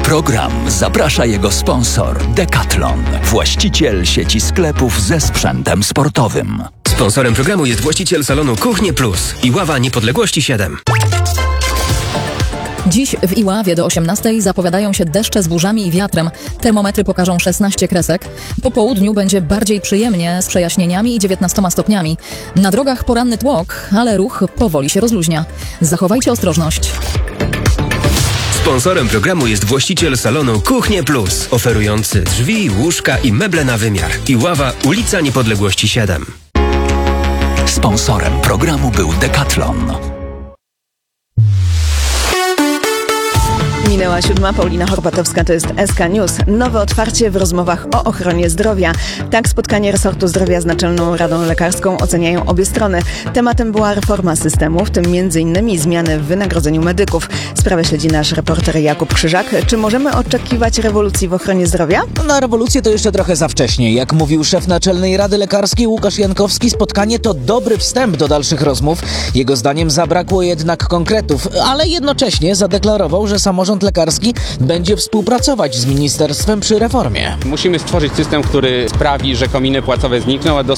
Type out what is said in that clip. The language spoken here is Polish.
program zaprasza jego sponsor Decathlon, właściciel sieci sklepów ze sprzętem sportowym. Sponsorem programu jest właściciel salonu Kuchnie Plus i Ława Niepodległości 7. Dziś w Iławie do 18 zapowiadają się deszcze z burzami i wiatrem. Termometry pokażą 16 kresek. Po południu będzie bardziej przyjemnie z przejaśnieniami i 19 stopniami. Na drogach poranny tłok, ale ruch powoli się rozluźnia. Zachowajcie ostrożność. Sponsorem programu jest właściciel salonu Kuchnie Plus, oferujący drzwi, łóżka i meble na wymiar. Iława, ulica Niepodległości 7. Sponsorem programu był Decathlon. Minęła 7. Paulina Horbatowska, to jest SK News. Nowe otwarcie w rozmowach o ochronie zdrowia. Tak spotkanie resortu zdrowia z Naczelną Radą Lekarską oceniają obie strony. Tematem była reforma systemu, w tym m.in. zmiany w wynagrodzeniu medyków. Sprawę śledzi nasz reporter Jakub Krzyżak. Czy możemy oczekiwać rewolucji w ochronie zdrowia? Na rewolucję to jeszcze trochę za wcześnie. Jak mówił szef Naczelnej Rady Lekarskiej Łukasz Jankowski, spotkanie to dobry wstęp do dalszych rozmów. Jego zdaniem zabrakło jednak konkretów, ale jednocześnie zadeklarował, że samorząd lekarski będzie współpracować z ministerstwem przy reformie. Musimy stworzyć system, który sprawi, że kominy płacowe znikną, a do